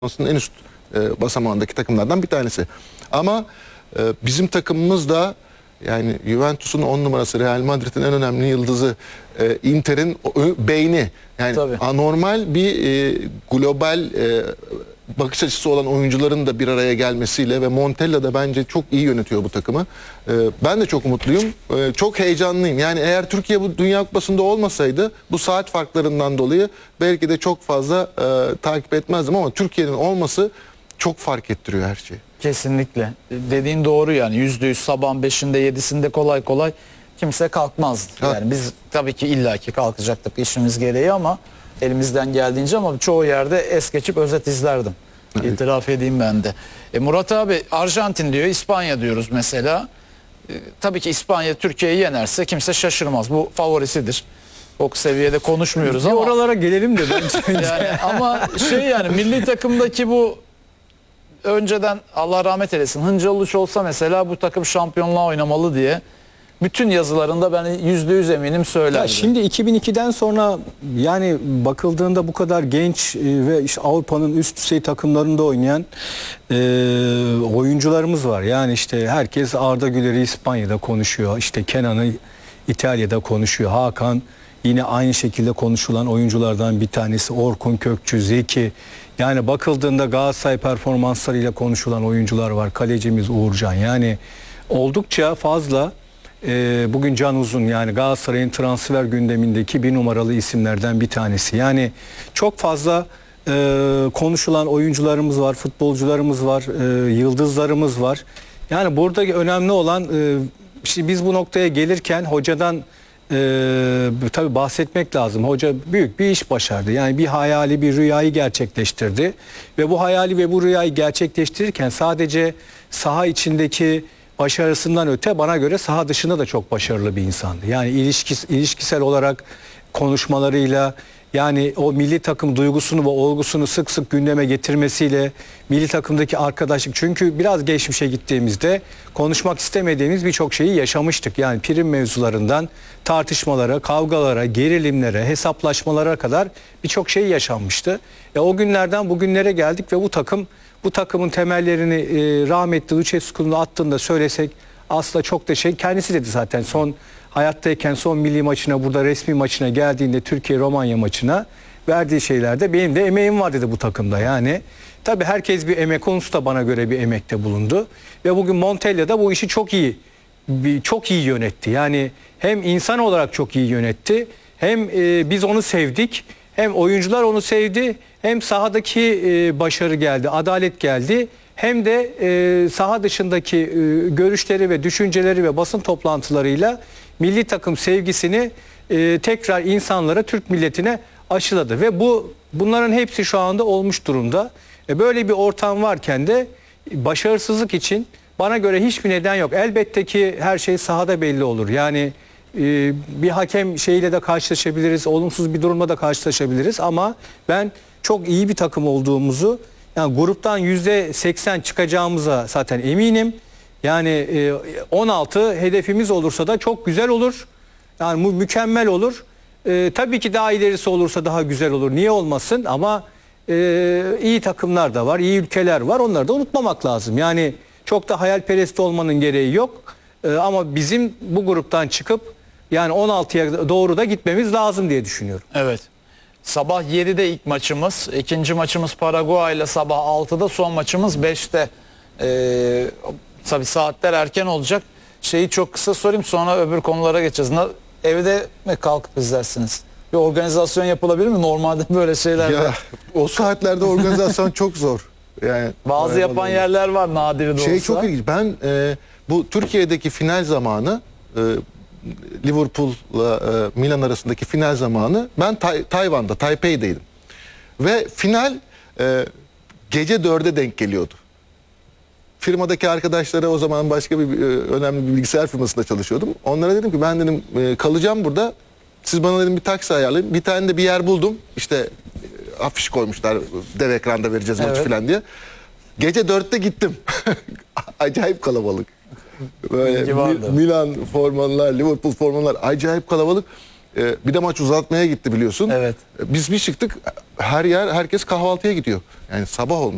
en üst basamağındaki takımlardan bir tanesi. Ama bizim takımımız da yani Juventus'un 10 numarası, Real Madrid'in en önemli yıldızı, Inter'in beyni. Yani Tabii. anormal bir global bakış açısı olan oyuncuların da bir araya gelmesiyle ve Montella da bence çok iyi yönetiyor bu takımı. Ben de çok umutluyum. Çok heyecanlıyım. Yani eğer Türkiye bu Dünya Kupası'nda olmasaydı bu saat farklarından dolayı belki de çok fazla takip etmezdim ama Türkiye'nin olması çok fark ettiriyor her şeyi. Kesinlikle. Dediğin doğru yani. %100 sabahın 5'inde 7'sinde kolay kolay kimse kalkmazdı. Ha. Yani biz tabii ki illaki kalkacaktık işimiz gereği ama elimizden geldiğince, ama çoğu yerde es geçip özet izlerdim. Evet. İtiraf edeyim ben de. Murat abi Arjantin diyor, İspanya diyoruz mesela. Tabii ki İspanya Türkiye'yi yenerse kimse şaşırmaz. Bu favorisidir. Çok seviyede konuşmuyoruz ama oralara gelelim de bence. yani ama yani milli takımdaki bu önceden Allah rahmet eylesin Hıncal Uluç olsa mesela bu takım şampiyonluğa oynamalı diye bütün yazılarında ben %100 eminim söylerdi. Ya şimdi 2002'den sonra yani bakıldığında bu kadar genç ve işte Avrupa'nın üst düzey takımlarında oynayan oyuncularımız var. Yani işte herkes Arda Güler'i İspanya'da konuşuyor. İşte Kenan'ı İtalya'da konuşuyor. Hakan yine aynı şekilde konuşulan oyunculardan bir tanesi. Orkun Kökçü, Zeki. Yani bakıldığında Galatasaray performanslarıyla konuşulan oyuncular var. Kalecimiz Uğurcan. Yani oldukça fazla bugün Can Uzun, yani Galatasaray'ın transfer gündemindeki bir numaralı isimlerden bir tanesi. Yani çok fazla konuşulan oyuncularımız var, futbolcularımız var, yıldızlarımız var. Yani burada önemli olan işte biz bu noktaya gelirken hocadan tabii bahsetmek lazım. Hoca büyük bir iş başardı. Yani bir hayali, bir rüyayı gerçekleştirdi. Ve bu hayali ve bu rüyayı gerçekleştirirken sadece saha içindeki başarısından öte bana göre saha dışında da çok başarılı bir insandı. Yani ilişkisel olarak konuşmalarıyla, yani o milli takım duygusunu ve olgusunu sık sık gündeme getirmesiyle, milli takımdaki arkadaşlık, çünkü biraz geçmişe gittiğimizde konuşmak istemediğimiz birçok şeyi yaşamıştık. Yani prim mevzularından tartışmalara, kavgalara, gerilimlere, hesaplaşmalara kadar birçok şey yaşanmıştı. O günlerden bugünlere geldik ve bu takımın temellerini rahmetli Lucescu'nun attığında söylesek aslında çok da kendisi dedi zaten son hayattayken son milli maçına, burada resmi maçına geldiğinde, Türkiye-Romanya maçına verdiği şeylerde benim de emeğim var dedi bu takımda. Yani tabii herkes bir emek, konusu da bana göre bir emekte bulundu ve bugün Montella da bu işi çok iyi yönetti. Yani hem insan olarak çok iyi yönetti, hem biz onu sevdik, hem oyuncular onu sevdi, hem sahadaki başarı geldi, adalet geldi, hem de saha dışındaki görüşleri ve düşünceleri ve basın toplantılarıyla milli takım sevgisini tekrar insanlara, Türk milletine aşıladı ve bunların hepsi şu anda olmuş durumda. Böyle bir ortam varken de başarısızlık için bana göre hiçbir neden yok. Elbette ki her şey sahada belli olur. Yani bir hakem şeyiyle de karşılaşabiliriz, olumsuz bir durumla da karşılaşabiliriz ama ben çok iyi bir takım olduğumuzu, yani gruptan %80 çıkacağımıza zaten eminim. Yani 16 hedefimiz olursa da çok güzel olur. Yani mükemmel olur. Tabii ki daha ilerisi olursa daha güzel olur. Niye olmasın? Ama iyi takımlar da var, iyi ülkeler var. Onları da unutmamak lazım. Yani çok da hayalperest olmanın gereği yok. Ama bizim bu gruptan çıkıp yani 16'ya doğru da gitmemiz lazım diye düşünüyorum. Evet. Sabah 7'de ilk maçımız. İkinci maçımız Paraguay ile sabah 6'da, son maçımız 5'te. Tabii saatler erken olacak. Şeyi çok kısa sorayım, sonra öbür konulara geçeceğiz. Evde mi kalkıp izlersiniz? Bir organizasyon yapılabilir mi? Normalde böyle şeyler. Ya o saatlerde organizasyon çok zor. Yani bazı yapan yerler var, nadir de olsa. çok ilginç. Ben bu Türkiye'deki final zamanı, Liverpool'la Milan arasındaki final zamanı ben Tayvan'da, Taipei'deydim. Ve final gece 4'e denk geliyordu. Firmadaki arkadaşlara, o zaman başka bir önemli bir bilgisayar firmasında çalışıyordum. Onlara dedim ki ben dedim kalacağım burada. Siz bana dedim bir taksi ayarlayın. Bir tane de bir yer buldum. İşte afiş koymuşlar, dev ekranda vereceğiz maçı falan diye. Gece 4'te gittim. Acayip kalabalık. Böyle Milan formalılar, Liverpool formalılar, acayip kalabalık. Bir de maç uzatmaya gitti biliyorsun. Evet. Biz bir çıktık, her yer, herkes kahvaltıya gidiyor. Yani sabah olmuş.